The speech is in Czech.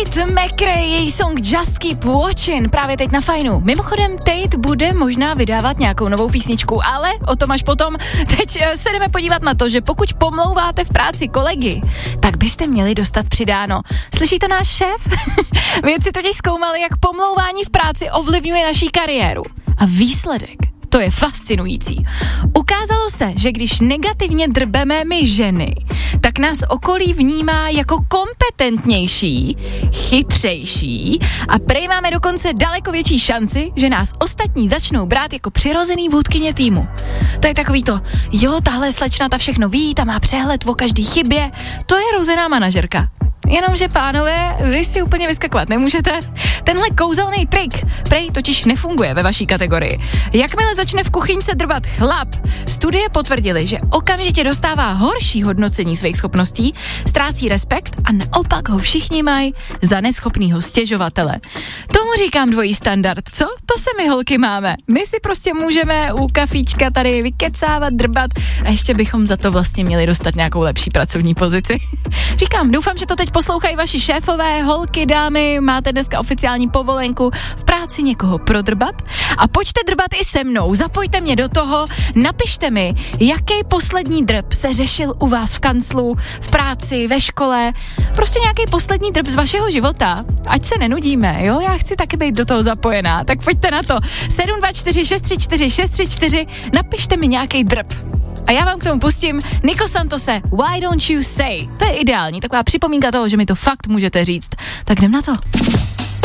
Tate McRae, její song Just Keep Watching, právě teď na Fajnu. Mimochodem, Tate bude možná vydávat nějakou novou písničku, ale o tom až potom. Teď se jdeme podívat na to, že pokud pomlouváte v práci kolegy, tak byste měli dostat přidáno. Slyší to náš šéf? Vědci totiž zkoumali, jak pomlouvání v práci ovlivňuje naší kariéru. A výsledek, to je fascinující. Ukázalo se, že když negativně drbeme my ženy, tak nás okolí vnímá jako kompetentnější, chytřejší a prej máme dokonce daleko větší šanci, že nás ostatní začnou brát jako přirozený vůdkyně týmu. To je takový to, jo, tahle slečna ta všechno ví, ta má přehled o každý chybě, to je rozená manažerka. Jenomže, pánové, vy si úplně vyskakovat nemůžete. Tenhle kouzelný trik prej totiž nefunguje ve vaší kategorii. Jakmile začne v kuchyňce drbat chlap, studie potvrdily, že okamžitě dostává horší hodnocení svých schopností, ztrácí respekt a naopak ho všichni mají za neschopnýho stěžovatele. Tomu říkám dvojí standard, co? To se my holky máme. My si prostě můžeme u kafíčka tady vykecávat, drbat a ještě bychom za to vlastně měli dostat nějakou lepší pracovní pozici. Říkám, doufám, že to teď poslouchají vaši šéfové, holky, dámy, máte dneska oficiální povolenku v práci někoho prodrbat a pojďte drbat i se mnou, zapojte mě do toho, napište mi, jaký poslední drb se řešil u vás v kanclu, v práci, ve škole, prostě nějaký poslední drb z vašeho života, ať se nenudíme, jo, já chci taky být do toho zapojená, tak pojďte na to, 724 634 634, napište mi nějaký drb. A já vám k tomu pustím Nico Santose, Why Don't You Say. To je ideální, taková připomínka toho, že mi to fakt můžete říct. Tak jdem na to.